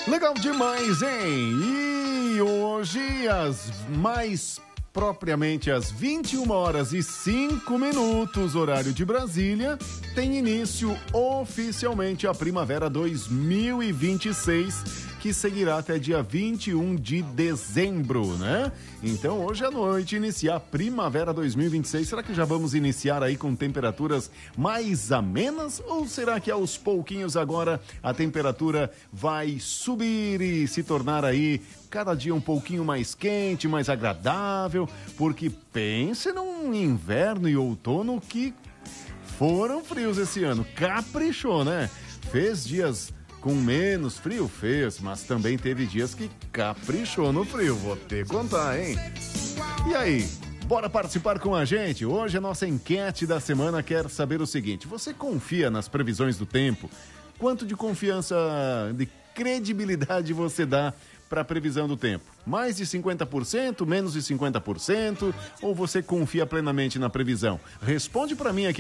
Legal demais, hein? E hoje, propriamente às 21h05, horário de Brasília, tem início oficialmente a Primavera 2026, que seguirá até dia 21 de dezembro, né? Então, hoje à noite, iniciar a Primavera 2026. Será que já vamos iniciar aí com temperaturas mais amenas? Ou será que aos pouquinhos agora a temperatura vai subir e se tornar aí cada dia um pouquinho mais quente, mais agradável? Porque pense num inverno e outono que foram frios esse ano. Caprichou, né? Fez dias com menos frio, fez, mas também teve dias que caprichou no frio, vou te contar, hein? E aí, bora participar com a gente? Hoje a nossa enquete da semana quer saber o seguinte: você confia nas previsões do tempo? Quanto de confiança, de credibilidade você dá para a previsão do tempo? Mais de 50%, menos de 50%? Ou você confia plenamente na previsão? Responde para mim aqui